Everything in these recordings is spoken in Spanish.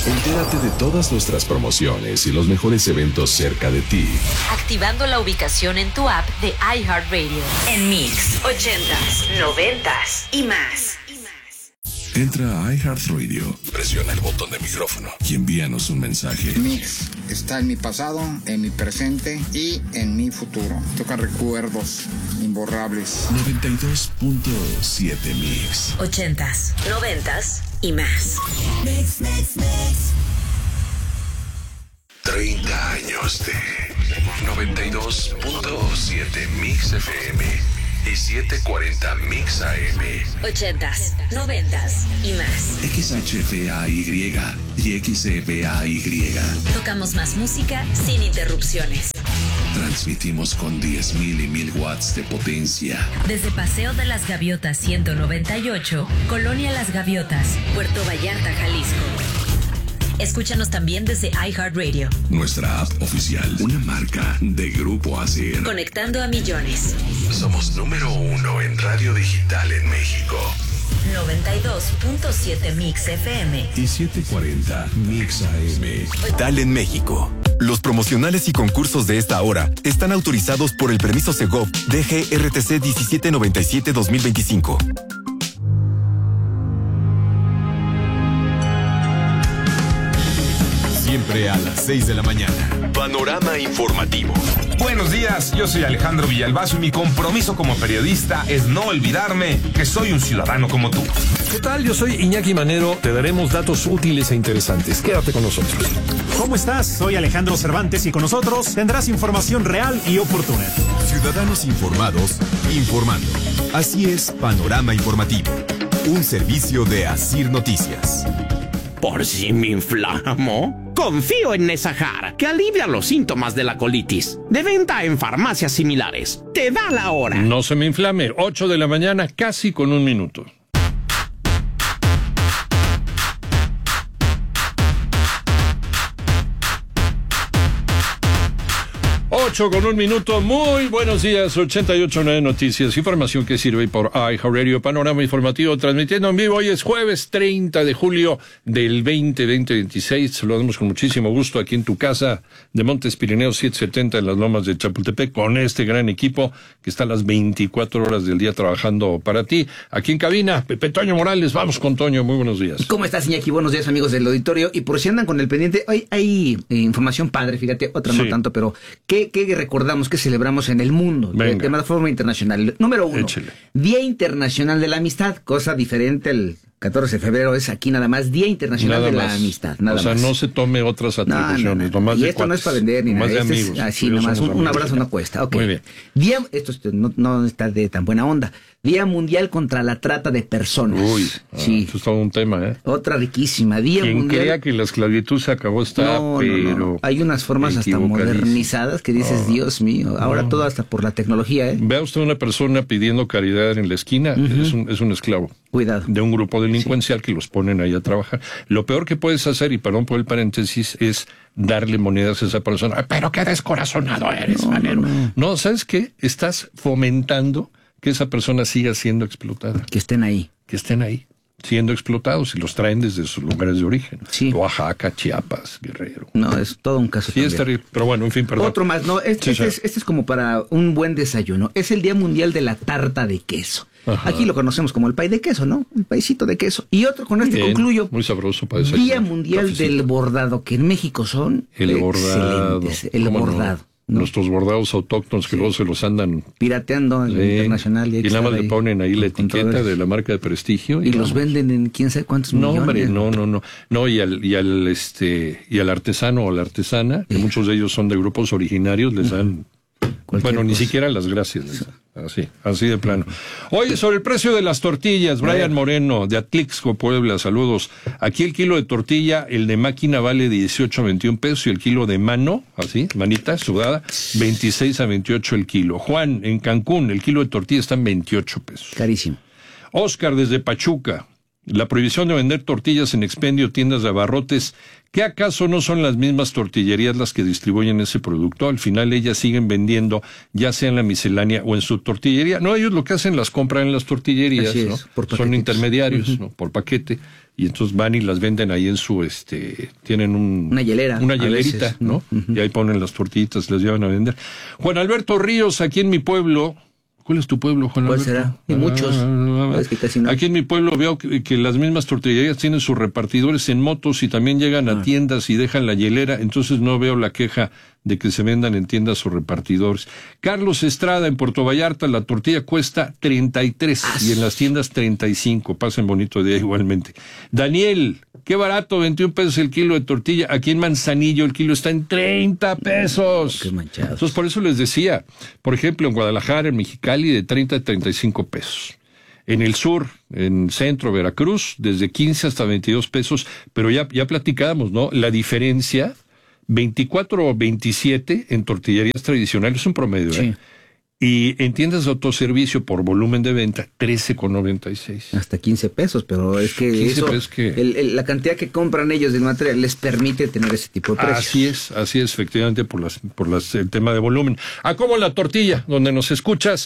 Entérate de todas nuestras promociones y los mejores eventos cerca de ti. Activando la ubicación en tu app de iHeartRadio. En Mix, 80s, 90s y más. Entra a iHeartRadio, presiona el botón de micrófono y envíanos un mensaje. Mix está en mi pasado, en mi presente y en mi futuro. Toca recuerdos imborrables. 92.7 Mix. 80s, 90s y más. Mix, mix, mix. 30 años de 92.7 Mix FM y 740 Mix AM. 80s, 90s y más. XHFAY y XFAY. Tocamos más música sin interrupciones. Transmitimos con 10,000 y 1,000 watts de potencia. Desde Paseo de las Gaviotas 198, Colonia Las Gaviotas, Puerto Vallarta, Jalisco. Escúchanos también desde iHeartRadio. Nuestra app oficial, una marca de Grupo ASIR. Conectando a millones. Somos número 1 en radio digital en México. 92.7 Mix FM y 740 Mix AM. Tal en México. Los promocionales y concursos de esta hora están autorizados por el permiso Segov DGRTC 1797-2025. Siempre a las 6 de la mañana. Panorama informativo. Buenos días, yo soy Alejandro Villalbazo y mi compromiso como periodista es no olvidarme que soy un ciudadano como tú. ¿Qué tal? Yo soy Iñaki Manero. Te daremos datos útiles e interesantes. Quédate con nosotros. ¿Cómo estás? Soy Alejandro Cervantes y con nosotros tendrás información real y oportuna. Ciudadanos informados, informando. Así es Panorama Informativo. Un servicio de ASIR Noticias. Por si me inflamo, confío en Nesahar, que alivia los síntomas de la colitis. De venta en farmacias similares. Te da la hora. No se me inflame. 8 de la mañana, casi con 1 minuto. 8 con 1 minuto. Muy buenos días. 88.9 Noticias. Información que sirve por iHeartRadio. Panorama informativo transmitiendo en vivo. Hoy es jueves 30 de julio del 2026. Saludamos con muchísimo gusto aquí en tu casa de Montes Pirineos 770 en las Lomas de Chapultepec con este gran equipo que está a las 24 horas del día trabajando para ti. Aquí en cabina, Pepe Toño Morales. Vamos con Toño. Muy buenos días. ¿Cómo estás, Iñaki? Buenos días, amigos del auditorio. Y por si andan con el pendiente, hoy hay información padre, fíjate, otra no tanto, pero ¿qué recordamos, que celebramos en el mundo de forma internacional? Número 1, Día Internacional de la Amistad, cosa diferente. El 14 de febrero es aquí nada más Día Internacional de la Amistad. Nada más. No se tome otras atribuciones. No. Y esto no es para vender ni nada. De amigos. Así nomás, un abrazo no cuesta. Okay. Muy bien. Esto no está de tan buena onda. Día Mundial contra la Trata de Personas. Uy, sí. Eso es todo un tema, ¿eh? Otra riquísima. Día Quien Mundial. crea que la esclavitud se acabó está, pero... No. Hay unas formas hasta modernizadas que dices, Dios mío, ahora todo hasta por la tecnología, ¿eh? Vea usted una persona pidiendo caridad en la esquina, es un esclavo. Cuidado. De un grupo delincuencial que los ponen ahí a trabajar. Lo peor que puedes hacer, y perdón por el paréntesis, es darle monedas a esa persona. Pero qué descorazonado eres, Valero. No, ¿sabes qué? Estás fomentando que esa persona siga siendo explotada. Que estén ahí. Siendo explotados y los traen desde sus lugares de origen. Sí. Oaxaca, Chiapas, Guerrero. No, es todo un caso. Sí, es terrible. Pero bueno, en fin, perdón. Otro más, no, este es como para un buen desayuno. Es el Día Mundial de la Tarta de Queso. Ajá. Aquí lo conocemos como el pay de queso, ¿no? El paisito de queso. Y otro, con este concluyo. Muy sabroso para desayunar. Día Mundial del Bordado, que en México son el bordado. El bordado. ¿No? Nuestros bordados autóctonos que luego se los andan pirateando en el internacional. Y nada más le ponen ahí la etiqueta de la marca de prestigio. Y los venden en quién sabe cuántos millones. No, y al artesano o la artesana, que muchos de ellos son de grupos originarios, les dan... Ni siquiera las gracias. Así de plano. Oye, sobre el precio de las tortillas, Brian Moreno, de Atlixco, Puebla, saludos. Aquí el kilo de tortilla, el de máquina vale 18 a 21 pesos y el kilo de mano, así, manita sudada, 26 a 28 el kilo. Juan, en Cancún, el kilo de tortilla está en 28 pesos. Carísimo. Oscar, desde Pachuca, La prohibición de vender tortillas en expendio, tiendas de abarrotes, ¿qué acaso no son las mismas tortillerías las que distribuyen ese producto? Al final ellas siguen vendiendo, ya sea en la miscelánea o en su tortillería. No, ellos lo que hacen las compran en las tortillerías, ¿no? Son intermediarios, ¿no? Por paquete, y entonces van y las venden ahí en su, tienen una hielera, una hielerita, veces, ¿no? Y ahí ponen las tortillitas, las llevan a vender. Juan Alberto Ríos, aquí en mi pueblo. ¿Cuál es tu pueblo, Juan Alberto? ¿Cuál será? Hay muchos. Es que casi no. Aquí en mi pueblo veo que las mismas tortillerías tienen sus repartidores en motos y también llegan a tiendas y dejan la hielera, entonces no veo la queja de que se vendan en tiendas o repartidores. Carlos Estrada, en Puerto Vallarta, la tortilla cuesta 33 y en las tiendas 35. Pasen bonito día igualmente. Daniel, qué barato, 21 pesos el kilo de tortilla. Aquí en Manzanillo el kilo está en 30 pesos. Qué manchado. Entonces por eso les decía, por ejemplo, en Guadalajara, en Mexicali, de 30 a 35 pesos. En el sur, en centro, Veracruz, desde 15 hasta 22 pesos, pero ya platicábamos, ¿no? La diferencia, 24 o 27 en tortillerías tradicionales, es un promedio, sí. Y en tiendas de autoservicio por volumen de venta, 13,96. Hasta 15 pesos, pero es que eso, la cantidad que compran ellos del material les permite tener ese tipo de precios. Así es, efectivamente, por el tema de volumen. ¿A cómo la tortilla? Donde nos escuchas,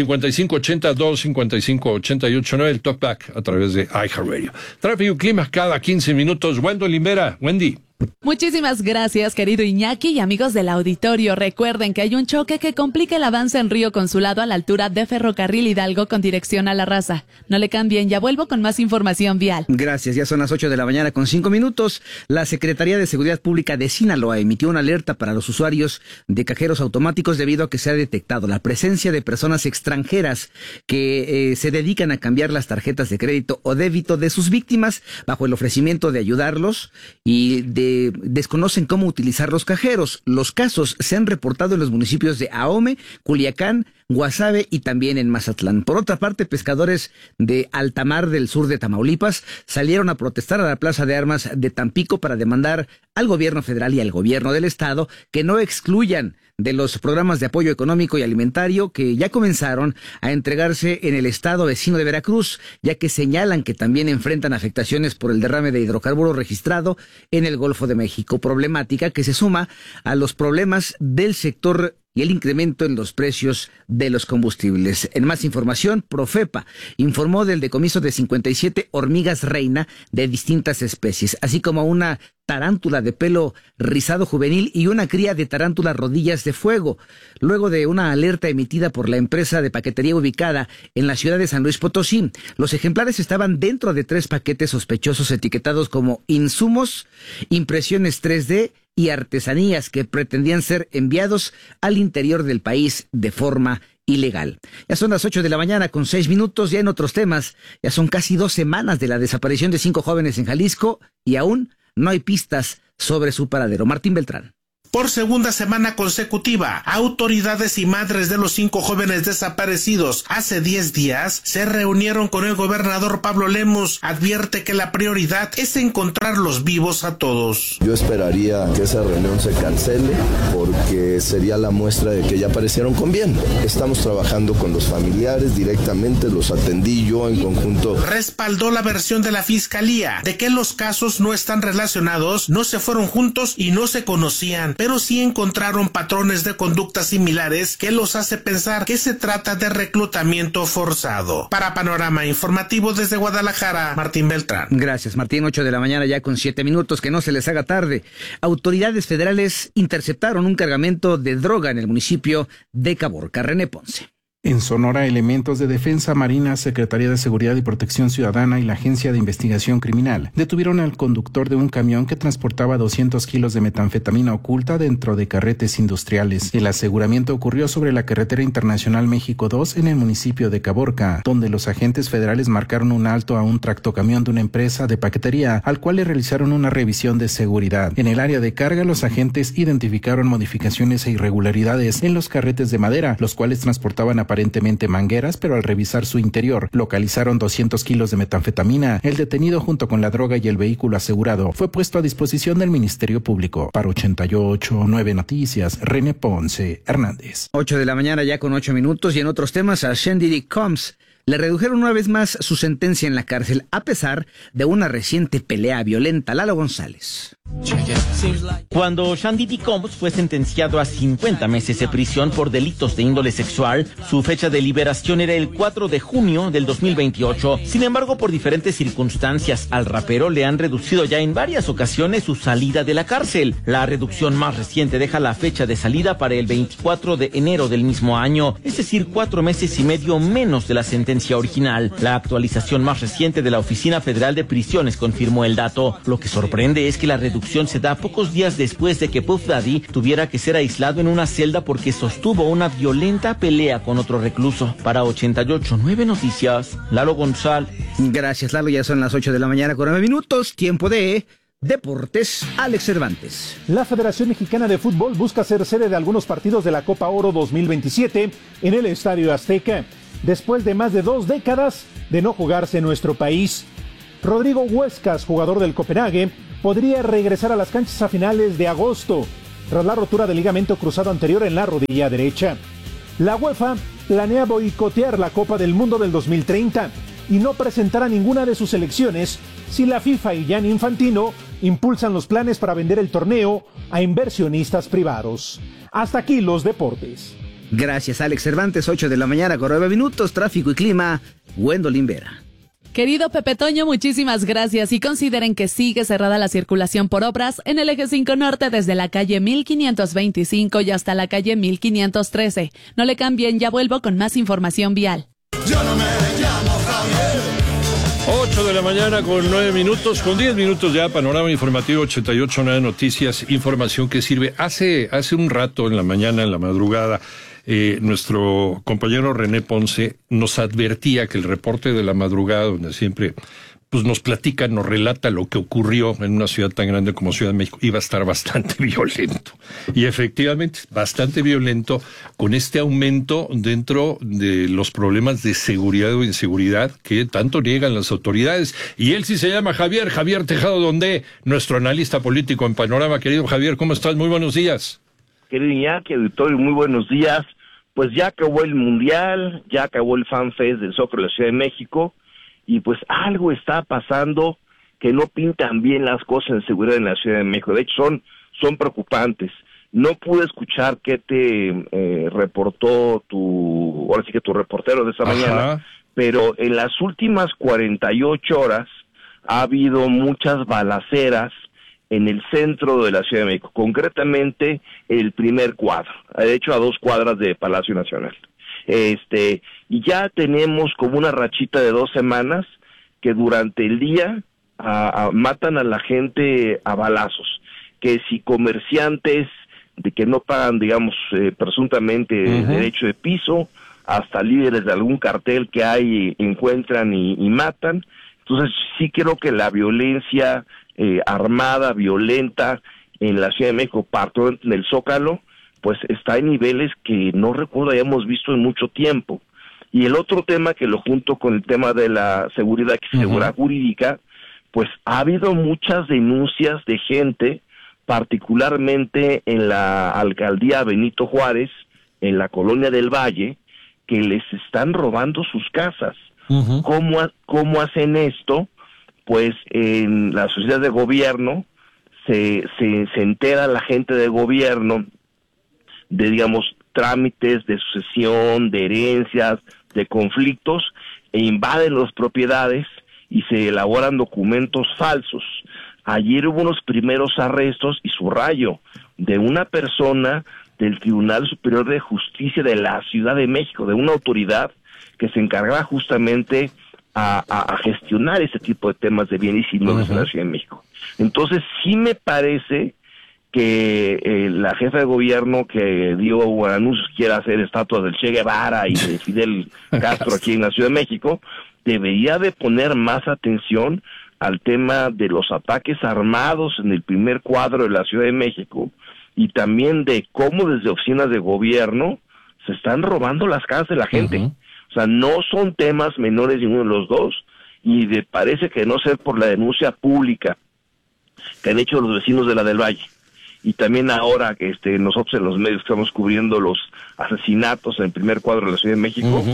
5582-5588-9, el Talkback a través de iHeartRadio. Tráfico y clima cada 15 minutos. Wendell Limbera, Wendy. Muchísimas gracias, querido Iñaki, y amigos del auditorio. Recuerden que hay un choque que complica el avance en Río Consulado a la altura de Ferrocarril Hidalgo con dirección a La Raza. No le cambien, ya vuelvo con más información vial. Gracias, ya son las 8 de la mañana con 5 minutos. La Secretaría de Seguridad Pública de Sinaloa emitió una alerta para los usuarios de cajeros automáticos debido a que se ha detectado la presencia de personas extranjeras que se dedican a cambiar las tarjetas de crédito o débito de sus víctimas bajo el ofrecimiento de ayudarlos y desconocen cómo utilizar los cajeros. Los casos se han reportado en los municipios de Ahome, Culiacán, Guasave y también en Mazatlán. Por otra parte, pescadores de Altamar del sur de Tamaulipas salieron a protestar a la Plaza de Armas de Tampico para demandar al gobierno federal y al gobierno del estado que no excluyan de los programas de apoyo económico y alimentario que ya comenzaron a entregarse en el estado vecino de Veracruz, ya que señalan que también enfrentan afectaciones por el derrame de hidrocarburos registrado en el Golfo de México, problemática que se suma a los problemas del sector y el incremento en los precios de los combustibles. En más información, Profepa informó del decomiso de 57 hormigas reina de distintas especies, así como una tarántula de pelo rizado juvenil y una cría de tarántula rodillas de fuego, luego de una alerta emitida por la empresa de paquetería ubicada en la ciudad de San Luis Potosí. Los ejemplares estaban dentro de 3 paquetes sospechosos etiquetados como insumos, impresiones 3D y artesanías que pretendían ser enviados al interior del país de forma ilegal. Ya son las 8 de la mañana con 6 minutos, ya en otros temas. Ya son casi 2 semanas de la desaparición de 5 jóvenes en Jalisco y aún no hay pistas sobre su paradero. Martín Beltrán. Por segunda semana consecutiva, autoridades y madres de los 5 jóvenes desaparecidos hace 10 días se reunieron con el gobernador Pablo Lemus. Advierte que la prioridad es encontrarlos vivos a todos. Yo esperaría que esa reunión se cancele porque sería la muestra de que ya aparecieron con bien. Estamos trabajando con los familiares directamente, los atendí yo en conjunto. Respaldó la versión de la fiscalía de que los casos no están relacionados, no se fueron juntos y no se conocían, pero sí encontraron patrones de conducta similares que los hace pensar que se trata de reclutamiento forzado. Para Panorama Informativo desde Guadalajara, Martín Beltrán. Gracias, Martín. 8 de la mañana ya con 7 minutos, que no se les haga tarde. Autoridades federales interceptaron un cargamento de droga en el municipio de Caborca. René Ponce. En Sonora, elementos de Defensa Marina, Secretaría de Seguridad y Protección Ciudadana y la Agencia de Investigación Criminal detuvieron al conductor de un camión que transportaba 200 kilos de metanfetamina oculta dentro de carretes industriales. El aseguramiento ocurrió sobre la carretera internacional México 2 en el municipio de Caborca, donde los agentes federales marcaron un alto a un tractocamión de una empresa de paquetería, al cual le realizaron una revisión de seguridad. En el área de carga, los agentes identificaron modificaciones e irregularidades en los carretes de madera, los cuales transportaban aparentemente mangueras, pero al revisar su interior localizaron 200 kilos de metanfetamina. El detenido, junto con la droga y el vehículo asegurado, fue puesto a disposición del Ministerio Público. Para 88.9 Noticias, René Ponce Hernández. 8 de la mañana ya con 8 minutos, y en otros temas, Ascendity Combs le redujeron una vez más su sentencia en la cárcel a pesar de una reciente pelea violenta. Lalo González. Cuando Shandy D. Combs fue sentenciado a 50 meses de prisión por delitos de índole sexual, su fecha de liberación era el 4 de junio del 2028. Sin embargo, por diferentes circunstancias, al rapero le han reducido ya en varias ocasiones su salida de la cárcel. La reducción más reciente deja la fecha de salida para el 24 de enero del mismo año, es decir, 4 meses y medio menos de la sentencia original. La actualización más reciente de la Oficina Federal de Prisiones confirmó el dato. Lo que sorprende es que la reducción se da pocos días después de que Puff Daddy tuviera que ser aislado en una celda porque sostuvo una violenta pelea con otro recluso. Para 88.9 Noticias, Lalo González. Gracias, Lalo. Ya son las 8 de la mañana con 9 minutos. Tiempo de Deportes, Alex Cervantes. La Federación Mexicana de Fútbol busca ser sede de algunos partidos de la Copa Oro 2027 en el Estadio Azteca, después de más de 2 décadas de no jugarse en nuestro país. Rodrigo Huescas, jugador del Copenhague, podría regresar a las canchas a finales de agosto, tras la rotura del ligamento cruzado anterior en la rodilla derecha. La UEFA planea boicotear la Copa del Mundo del 2030 y no presentar a ninguna de sus selecciones si la FIFA y Gianni Infantino impulsan los planes para vender el torneo a inversionistas privados. Hasta aquí los deportes. Gracias, Alex Cervantes. 8 de la mañana con 9 minutos. Tráfico y clima, Gwendolyn Vera. Querido Pepe Toño, muchísimas gracias y consideren que sigue cerrada la circulación por obras en el eje 5 norte desde la calle 1525 y hasta la calle 1513. No le cambien, ya vuelvo con más información vial. Yo no me llamo Javier. 8 de la mañana con 9 minutos, con 10 minutos ya, panorama informativo 88.9 Noticias, información que sirve. Hace un rato en la mañana, en la madrugada, nuestro compañero René Ponce nos advertía que el reporte de la madrugada, donde siempre pues nos platica, nos relata lo que ocurrió en una ciudad tan grande como Ciudad de México, iba a estar bastante violento. Y efectivamente, bastante violento, con este aumento dentro de los problemas de seguridad o inseguridad que tanto niegan las autoridades. Y él sí se llama Javier Tejado Donde, nuestro analista político en Panorama. Querido Javier, ¿cómo estás? Muy buenos días. Querido Iñaki, auditorio, muy buenos días. Pues ya acabó el Mundial, ya acabó el Fan Fest del Soccer de la Ciudad de México, y pues algo está pasando que no pintan bien las cosas en seguridad en la Ciudad de México. De hecho, son preocupantes. No pude escuchar qué te reportó tu reportero de esta mañana, pero en las últimas 48 horas ha habido muchas balaceras en el centro de la Ciudad de México, concretamente el primer cuadro, de hecho a 2 cuadras de Palacio Nacional. Y ya tenemos como una rachita de 2 semanas que durante el día matan a la gente a balazos, que si comerciantes de que no pagan, digamos, presuntamente derecho de piso, hasta líderes de algún cartel que hay encuentran y matan. Entonces sí creo que la violencia armada, violenta en la Ciudad de México, particularmente en el Zócalo, pues está en niveles que no recuerdo hayamos visto en mucho tiempo. Y el otro tema que lo junto con el tema de la seguridad, seguridad jurídica, pues ha habido muchas denuncias de gente, particularmente en la alcaldía Benito Juárez, en la colonia del Valle, que les están robando sus casas. ¿Cómo hacen esto? Pues en la sociedad de gobierno se entera la gente de gobierno de, digamos, trámites de sucesión, de herencias, de conflictos, e invaden las propiedades y se elaboran documentos falsos. Ayer hubo unos primeros arrestos, y subrayo, de una persona del Tribunal Superior de Justicia de la Ciudad de México, de una autoridad que se encargaba justamente a gestionar ese tipo de temas de bienes inmuebles en la Ciudad de México. Entonces sí me parece que la jefa de gobierno que dio anuncios quiere hacer estatuas del Che Guevara y de Fidel Castro aquí en la Ciudad de México, debería de poner más atención al tema de los ataques armados en el primer cuadro de la Ciudad de México, y también de cómo desde oficinas de gobierno se están robando las casas de la gente. O sea, no son temas menores ninguno de los dos, y parece que no ser por la denuncia pública que han hecho los vecinos de la del Valle, y también ahora que nosotros en los medios estamos cubriendo los asesinatos en el primer cuadro de la Ciudad de México,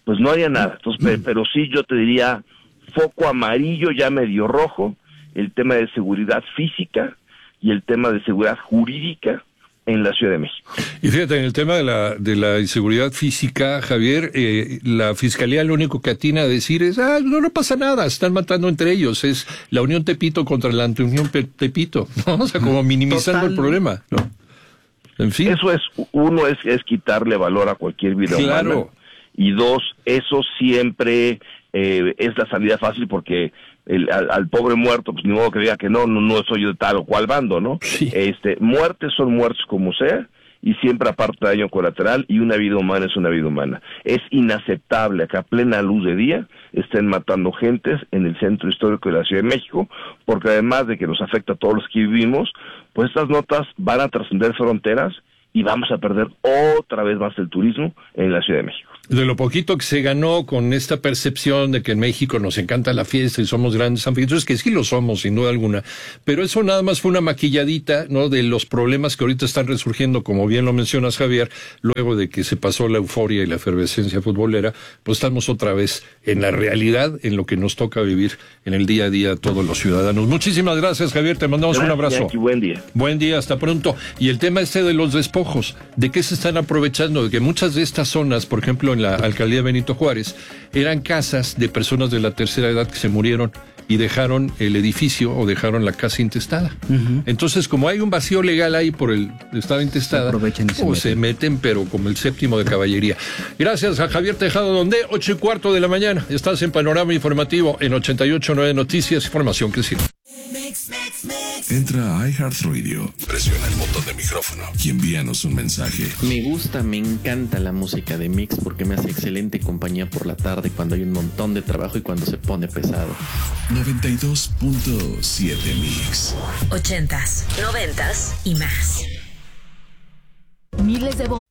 pues no haría nada. Entonces, pero sí yo te diría foco amarillo, ya medio rojo, el tema de seguridad física y el tema de seguridad jurídica en la Ciudad de México. Y fíjate, en el tema de la inseguridad física, Javier, la Fiscalía lo único que atina a decir es, no pasa nada, están matando entre ellos, es la Unión Tepito contra la Antiunión Tepito, ¿no? O sea, como minimizando el problema, ¿no? En fin. Eso es, uno es quitarle valor a cualquier vida humana, y dos, eso siempre es la salida fácil, porque al pobre muerto, pues ni modo que diga que no soy yo de tal o cual bando, ¿no? Sí. Muertes son muertes como sea, y siempre aparte daño colateral, y una vida humana es una vida humana. Es inaceptable que a plena luz de día estén matando gentes en el centro histórico de la Ciudad de México, porque además de que nos afecta a todos los que vivimos, pues estas notas van a trascender fronteras y vamos a perder otra vez más el turismo en la Ciudad de México. De lo poquito que se ganó con esta percepción de que en México nos encanta la fiesta y somos grandes anfitriones, que sí lo somos, sin duda alguna, pero eso nada más fue una maquilladita, ¿no?, de los problemas que ahorita están resurgiendo, como bien lo mencionas, Javier, luego de que se pasó la euforia y la efervescencia futbolera, pues estamos otra vez en la realidad, en lo que nos toca vivir en el día a día a todos los ciudadanos. Muchísimas gracias, Javier, te mandamos un abrazo. Jackie, buen día. Buen día, hasta pronto. Y el tema de los despojos, ¿de qué se están aprovechando? De que muchas de estas zonas, por ejemplo, en la alcaldía Benito Juárez, eran casas de personas de la tercera edad que se murieron y dejaron el edificio o dejaron la casa intestada. Entonces, como hay un vacío legal ahí por el estado intestada, se meten, pero como el séptimo de caballería. Gracias a Javier Tejado Donde, 8:15 de la mañana. Estás en Panorama Informativo en 88.9 Noticias, información que sirve. Entra a iHeartRadio, presiona el botón de micrófono y envíanos un mensaje. Me encanta la música de Mix porque me hace excelente compañía por la tarde cuando hay un montón de trabajo y cuando se pone pesado. 92.7 Mix. 80s, 90s y más. Miles de